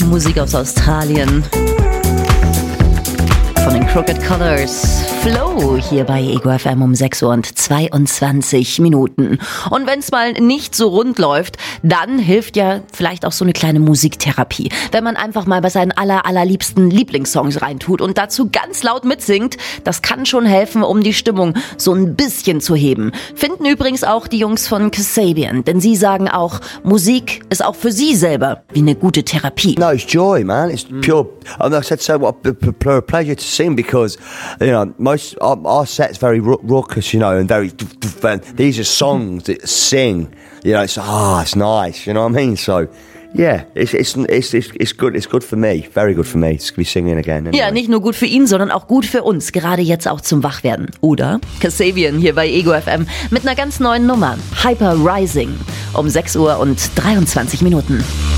Musik aus Australien. Von den Crooked Colors. Flow hier bei Ego FM um 6:22 Uhr. Und wenn es mal nicht so rund läuft, dann hilft ja vielleicht auch so eine kleine Musiktherapie. Wenn man einfach mal bei seinen allerliebsten Lieblingssongs reintut und dazu ganz laut mitsingt, das kann schon helfen, um die Stimmung so ein bisschen zu heben. Finden übrigens auch die Jungs von Kasabian, denn sie sagen auch, Musik ist auch für sie selber wie eine gute Therapie. No, it's joy, man. It's pure. And I said so. What a pleasure to sing because, you know, most our set's very raucous, you know, and very. And these are songs that sing. You know, it's nice. You know what I mean? So. Yeah, it's good. It's good for me. Very good for me to be singing again. Anyway. Ja, nicht nur gut für ihn, sondern auch gut für uns. Gerade jetzt auch zum Wachwerden. Oder? Kasabian hier bei Ego FM mit einer ganz neuen Nummer. Hyper Rising. Um 6:23 Uhr.